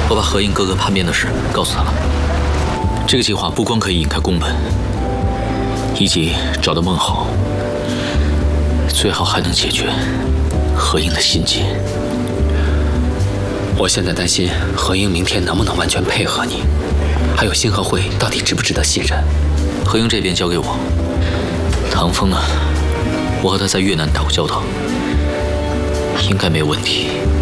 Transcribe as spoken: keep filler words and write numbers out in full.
我把何英哥哥叛变的事告诉他了。这个计划不光可以引开宫本，以及找到孟浩，最好还能解决何英的心结。 我现在担心何英明天能不能完全配合你，还有星河会到底值不值得信任。 何英这边交给我，唐风呢？我和他在越南打过交道，应该没有问题。